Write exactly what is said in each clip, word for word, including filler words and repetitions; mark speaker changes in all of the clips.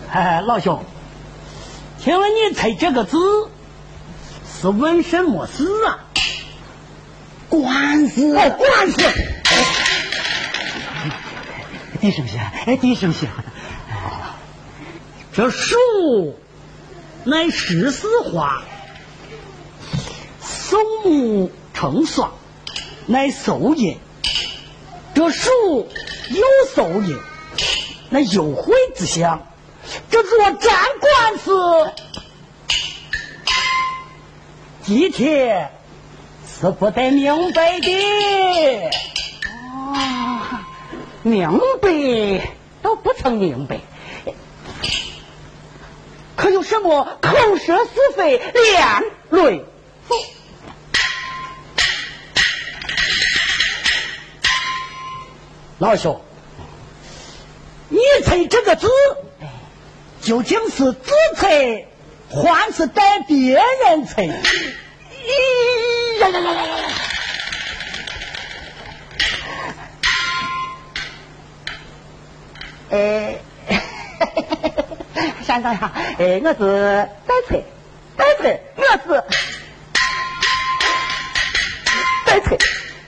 Speaker 1: 哎，老兄，请问你猜这个字是问什么事啊？
Speaker 2: 官司，
Speaker 1: 哦，官司。
Speaker 2: 低声些，哎，低声些。
Speaker 1: 这树乃十四花，松木成双，乃寿也。这树有寿也，那有悔之相。这若战官司，今天是不得明白的。
Speaker 2: 哦，明白都不曾明白，可有什么口舌是非两类？
Speaker 1: 老兄，你猜这个字究竟是自猜还是带别人猜？
Speaker 2: 咦呀呀呀呀呀！哎，先生呀，哎，我是带猜，带猜，我是带猜。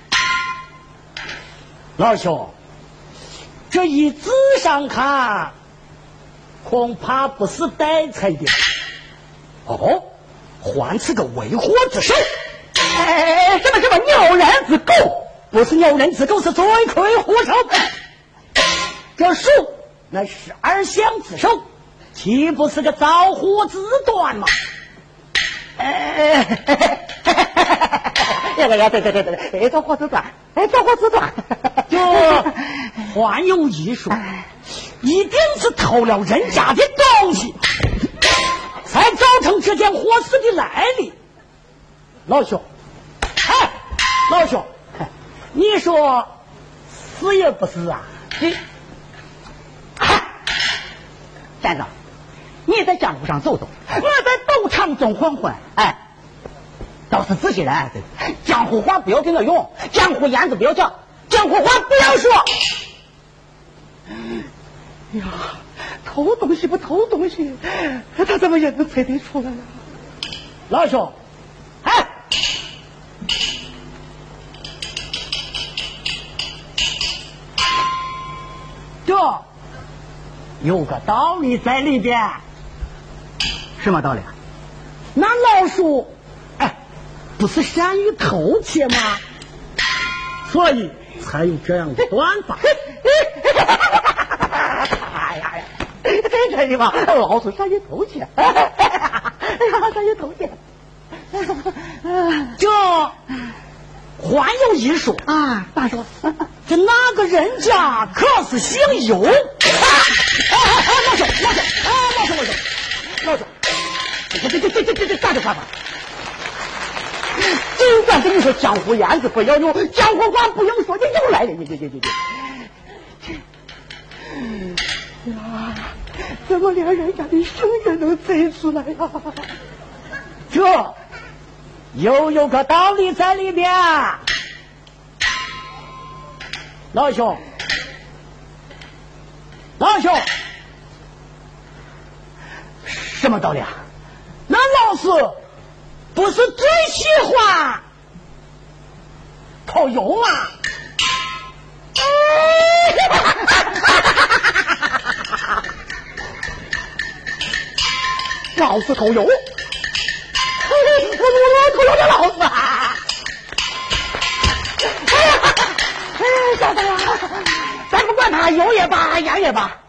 Speaker 1: 老兄，这一字上看，恐怕不是带猜的。哦，还是个为祸之首。
Speaker 2: 哎，什么什么鸟人之狗？
Speaker 1: 不是鸟人之狗，是罪魁祸首。这树乃是二相之首，岂不是个造祸之端吗？
Speaker 2: 哎，呀呀呀！对对对对，哎，造祸之端，哎，造祸之端。
Speaker 1: 就还有一说，一定是偷了人家的东西，才造成这件祸事的来历。老兄，哎，老兄，你说是也不是啊？
Speaker 2: 你，先生，你在江湖上走走，我在斗场中混混，哎，倒是仔细人。江湖话不要跟我用，江湖言子不要讲，江湖话不要说。呀，偷东西不偷东西，他怎么也能猜得出来呀？
Speaker 1: 老兄，哎，这有个道理在里边。
Speaker 2: 什么道理？
Speaker 1: 那老鼠，哎，不是善于偷窃吗？所以才有这样的断法。
Speaker 2: 哎呀呀，真真的吗？老鼠善于偷窃，哎呀，善于偷窃。
Speaker 1: 这还有一说
Speaker 2: 啊，咋说？
Speaker 1: 这那个人家可是姓尤。啊啊啊！老兄，老兄，啊，老兄，老兄，老兄，这这这这这这这咋的办法？
Speaker 2: 尽管跟你说江湖言子不要用，江湖话不用说，你又来了，你这这这这。呀，怎么连人家的姓也能猜出来呀？
Speaker 1: 这又有个道理在里边。老兄，老兄，
Speaker 2: 什么道理啊？
Speaker 1: 那老四不是最喜欢偷油吗？
Speaker 2: 老四偷油，我我偷油的老四啊！哎呀，哎，小子呀，咱不管他油也罢，盐也罢。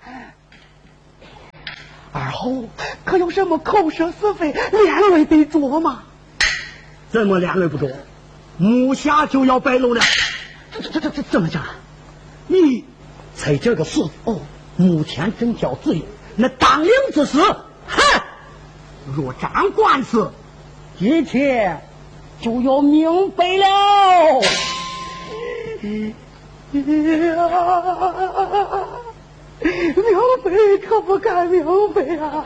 Speaker 2: 而后可有什么口舌是非连累得着吗？
Speaker 1: 怎么连累不着？目下就要败露了。
Speaker 2: 这这这这怎么讲？
Speaker 1: 你猜这个事哦，目前正交自由，那当令之时，哼，若战官司，一切就要明白了。
Speaker 2: 明白可不敢明白啊！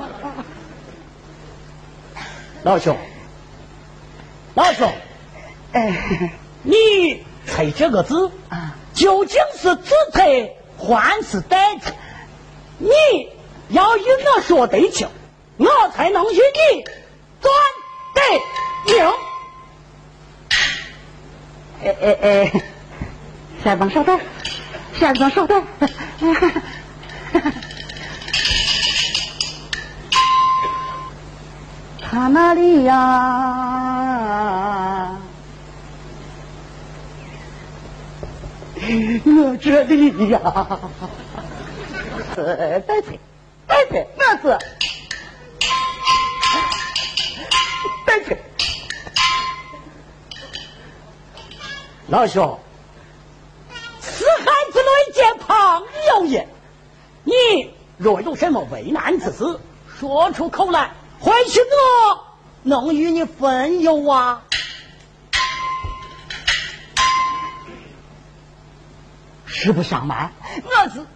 Speaker 1: 老兄，老兄，
Speaker 2: 哎，
Speaker 1: 你猜这个字
Speaker 2: 啊，
Speaker 1: 究竟是自猜还是代猜？你要要与我说对清，我才能与你转对应。
Speaker 2: 哎哎哎，下帮稍等，下帮稍等。他那里呀，我这里呀，呃，对对对对，那是对对。
Speaker 1: 老兄，此孩子类见朋友也，你若有什么为难之事，说出口来，或许我能与你分忧啊。
Speaker 2: 实不相瞒，
Speaker 1: 我是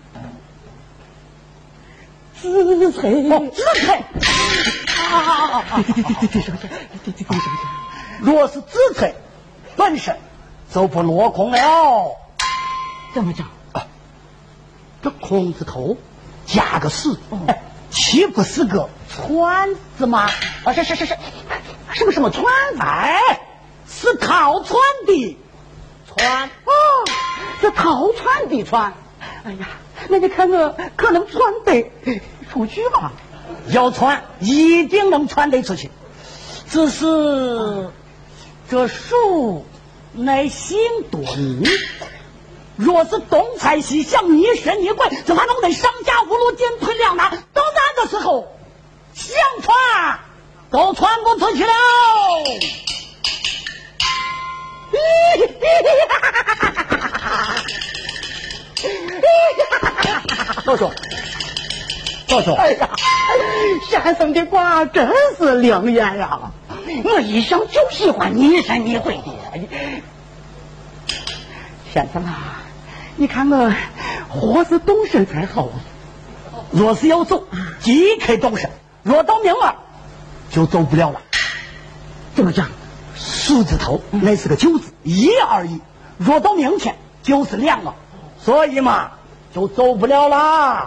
Speaker 2: 子翠，
Speaker 1: 哦，子翠啊！
Speaker 2: 对对对对对，小姐，对对对，小姐，
Speaker 1: 若是子翠本身就不落空了。
Speaker 2: 怎么讲？
Speaker 1: 啊，这空字头加个士，哎，岂不是个船字吗？
Speaker 2: 啊，是是是是，什么什么船？
Speaker 1: 哎，是套船的船。
Speaker 2: 哦，这套船的船。哎呀，那你看我可能传得出去吗？
Speaker 1: 要传，一定能传得出去。只是这树乃性多迷，若是东猜西想，疑神疑鬼，这还弄得上下无路，进退两难。到那个时候，想传都传不出去了。老兄，老兄，
Speaker 2: 哎呀，先生的话真是灵验呀！我一向就喜欢疑神疑鬼的。先生啊，你看我活是动身才好。
Speaker 1: 若是要走，即刻动身；若到明儿，就走不了了。
Speaker 2: 怎么讲？
Speaker 1: 数字头那是个九字，一而已。若到明天就是两了，所以嘛，就走不了啦。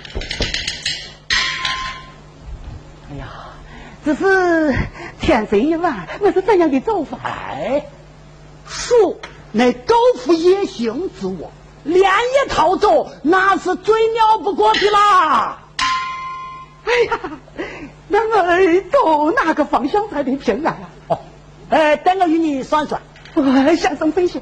Speaker 2: 哎呀，只是天色已晚，我是怎样的走法？
Speaker 1: 哎，鼠那狗夫野行之我，连夜逃走，那是最了不过的啦。
Speaker 2: 哎呀，那么走哪个方向才得平安啊？
Speaker 1: 哦，呃，等我与你算算。
Speaker 2: 哎，先生分析，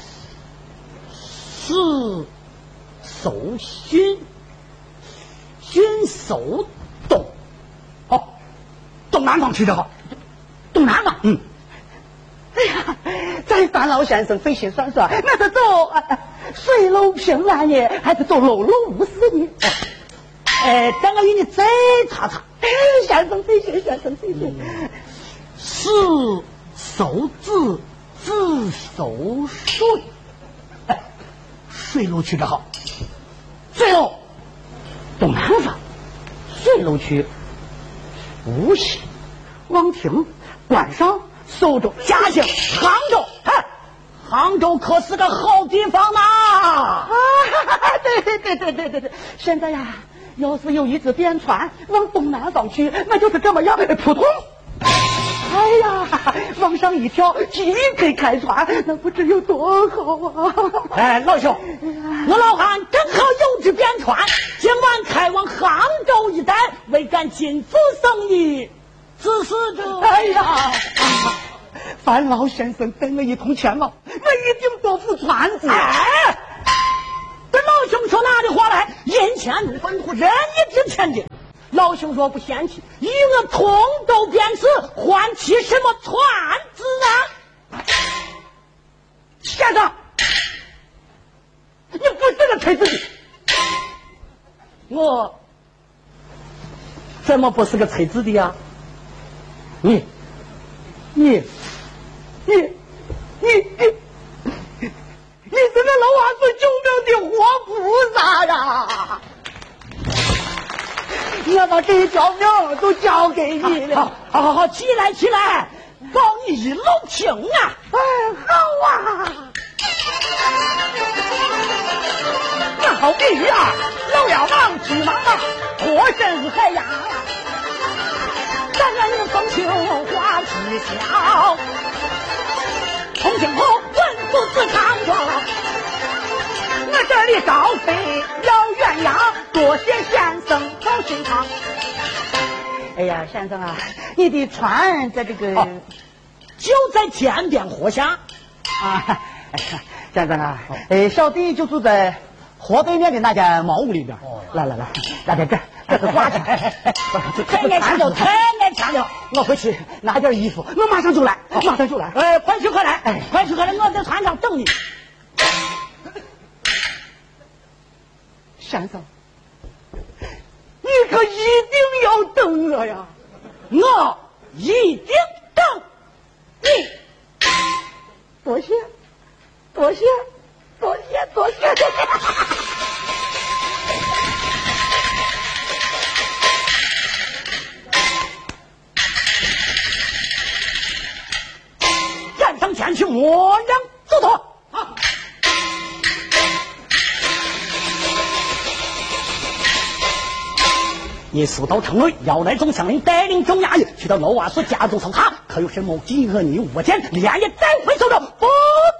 Speaker 1: 是守巽，巽守东。哦，东南方去得好。
Speaker 2: 东南方？
Speaker 1: 嗯。
Speaker 2: 哎呀，再烦老先生费心算算，那是走、啊、水路平安呢，还是走陆路无事呢？
Speaker 1: 哦，哎，等我与你再查查。
Speaker 2: 哎，先生费心，先生费心。
Speaker 1: 嗯，是守子，子守水。哎，水路去得好。水路
Speaker 2: 东南方，水路区无锡、望亭、关上、苏州、
Speaker 1: 嘉兴、杭州。哎，杭州可是个好地方呐！
Speaker 2: 啊，对对对对对对对，现在呀，要是有一只便船往东南方去，那就是这么样，扑通！哎呀，往上一跳，即可开船，那不知有多好啊！
Speaker 1: 哎，老兄，我老汉正好有只便船，今晚开往杭州一带，为干金子生意。只是这，
Speaker 2: 哎呀，烦劳先生跟我一同前往，我一定多付船子。
Speaker 1: 哎，这老兄说哪里话来？银钱如粪土，人也值钱的。老兄若不嫌弃，与我同舟便是，还起什么船子啊？
Speaker 2: 先生，你不是个锤子的。
Speaker 1: 我怎么不是个锤子的呀？你，你，你，你，你，你是那老娃子救命的活菩萨呀！
Speaker 2: 我把这一条命都交给你了。
Speaker 1: 好好好，起来起来，保你一路平安。
Speaker 2: 哎，好啊！啊好比鱼儿，漏了网，巨蟒蟒，火神日海洋。咱人风秋花枝笑，同情后文不自长壮。我这里高飞要鸳鸯，多谢先生走身旁。哎呀，先生啊，你的船在这个、哦、
Speaker 1: 就在天边河下
Speaker 2: 啊。先生啊，呃，小弟就住在河对面的那间茅屋里边。哦，来来来，来点这，这是挂起来。
Speaker 1: 太爱强调，太爱强调。
Speaker 2: 我回去拿件衣服，我马上就来，哦、马上就来。
Speaker 1: 哎，快去快来，哎，快去快来，我在船上等你。
Speaker 2: 先生，你可一定要等我呀！
Speaker 1: 我一定等你。
Speaker 2: 多谢，多谢，多谢，多谢。
Speaker 1: 站上前去，模样走脱。好。你速到城内，要来总乡领带领众衙役去到楼瓦所家中搜查，可有什么饥饿你物件，连夜带回收着。不